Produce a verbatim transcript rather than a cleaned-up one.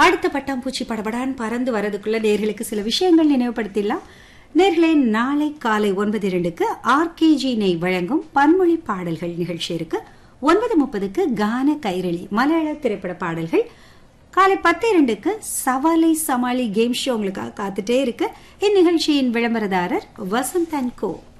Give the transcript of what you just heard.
அடுத்த பட்டாம்பூச்சி படபடான் பறந்து வரதுக்குள்ள நேர்களுக்கு சில விஷயங்கள் நினைவுபடுத்திடலாம். நேர்களே, நாளை காலை ஒன்பது இரண்டுக்கு ஆர்கேஜி நெய் வழங்கும் பன்மொழி பாடல்கள் நிகழ்ச்சி இருக்கு. ஒன்பது முப்பதுக்கு கான கைரளி மலையாள திரைப்பட பாடல்கள். காலை பத்து இரண்டுக்கு சவாலை சமாளி கேம் ஷோ உங்களுக்காக காத்துட்டே இருக்கு. இந்நிகழ்ச்சியின் விளம்பரதாரர் வசந்த் அண்ட் கோ.